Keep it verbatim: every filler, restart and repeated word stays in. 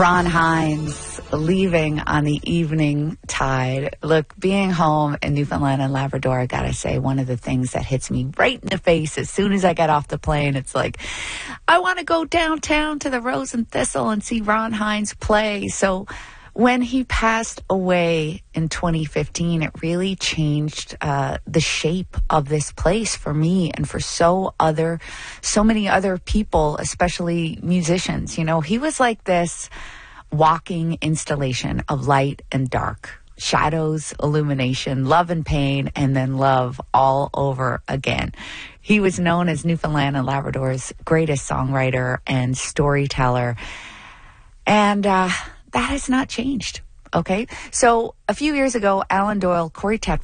Ron Hines leaving on the evening tide. Look, being home in Newfoundland and Labrador, I gotta say, one of the things that hits me right in the face as soon as I get off the plane, it's like, I want to go downtown to the Rose and Thistle and see Ron Hines play. So when he passed away in twenty fifteen, it really changed uh, the shape of this place for me and for so other, so many other people, especially musicians. You know, he was like this walking installation of light and dark, shadows, illumination, love and pain, and then love all over again. He was known as Newfoundland and Labrador's greatest songwriter and storyteller. And uh, that has not changed. Okay. So a few years ago, Alan Doyle, Corey Tetford,